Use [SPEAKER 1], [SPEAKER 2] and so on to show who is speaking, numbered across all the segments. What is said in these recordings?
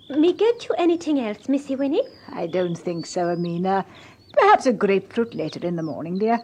[SPEAKER 1] Me get you anything else, Missy Winnie?
[SPEAKER 2] I don't think so, Amina. Perhaps a grapefruit later in the morning, dear.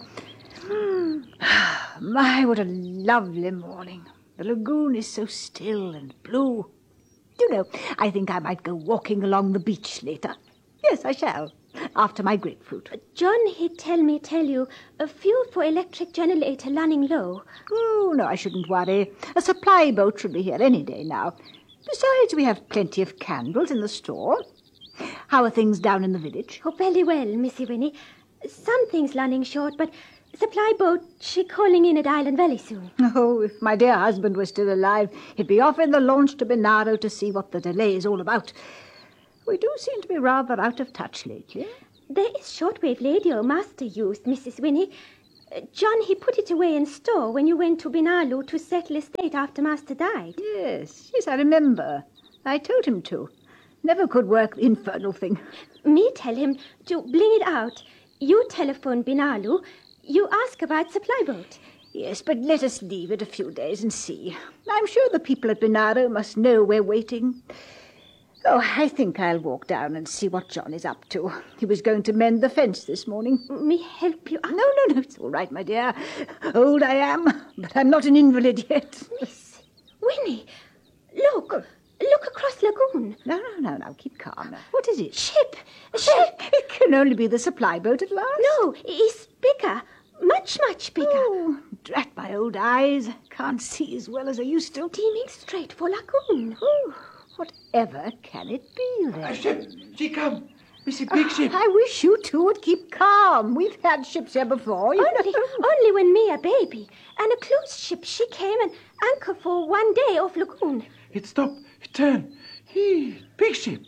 [SPEAKER 2] My, what a lovely morning. The lagoon is so still and blue. You know, I think I might go walking along the beach later. Yes, I shall, after my grapefruit.
[SPEAKER 1] John, he tell you, a fuel for electric generator running low.
[SPEAKER 2] Oh, no, I shouldn't worry. A supply boat should be here any day now. Besides, we have plenty of candles in the store. How are things down in the village?
[SPEAKER 1] Oh, very well, Missy Winnie. Some things running short, but supply boat, she calling in at Island Valley soon.
[SPEAKER 2] Oh, if my dear husband were still alive, he'd be off in the launch to Binaro to see what the delay is all about. We do seem to be rather out of touch lately.
[SPEAKER 1] There is shortwave radio Master used, Mrs. Winnie. John, he put it away in store when you went to Binalu to settle estate after Master died.
[SPEAKER 2] Yes, I remember. I told him to. Never could work the infernal thing.
[SPEAKER 1] Me tell him to bring it out. You telephone Binalu. You ask about supply boat.
[SPEAKER 2] Yes, but let us leave it a few days and see. I'm sure the people at Binaro must know we're waiting. Oh, I think I'll walk down and see what John is up to. He was going to mend the fence this morning.
[SPEAKER 1] Me help you?
[SPEAKER 2] No, it's all right, my dear. Old I am, but I'm not an invalid yet.
[SPEAKER 1] Miss Winnie, look across lagoon.
[SPEAKER 2] No, keep calm. What is it?
[SPEAKER 1] Ship.
[SPEAKER 2] It can only be the supply boat at last.
[SPEAKER 1] No, it's bigger, much bigger.
[SPEAKER 2] Oh, drat my old eyes. Can't see as well as I used to.
[SPEAKER 1] Steaming straight for lagoon.
[SPEAKER 2] Oh, whatever can it be then?
[SPEAKER 3] A ship! She come! Missy, big ship!
[SPEAKER 2] I wish you two would keep calm. We've had ships here before.
[SPEAKER 1] Only when me a baby. And a cruise ship, she came and anchor for 1 day off lagoon.
[SPEAKER 3] It stop, it turn. Big ship.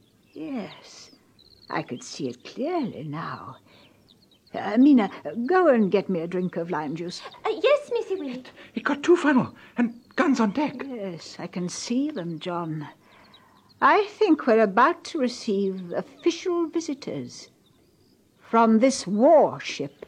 [SPEAKER 2] Yes, I could see it clearly now. Mina, go and get me a drink of lime juice.
[SPEAKER 1] Yes, Missy Winnie.
[SPEAKER 3] It got 2 funnel and guns on deck.
[SPEAKER 2] Yes, I can see them, John. I think we're about to receive official visitors from this warship.